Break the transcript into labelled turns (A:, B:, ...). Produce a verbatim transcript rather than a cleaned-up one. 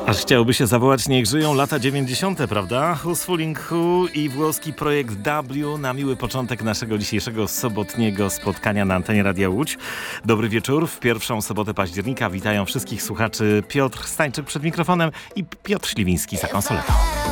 A: Aż chciałoby się zawołać Niech żyją lata dziewięćdziesiąte, prawda? Who's Fooling Who i włoski projekt W na miły początek naszego dzisiejszego sobotniego spotkania na antenie Radia Łódź. Dobry wieczór. W pierwszą sobotę października witają wszystkich słuchaczy Piotr Stańczyk przed mikrofonem i Piotr Śliwiński za konsoletą.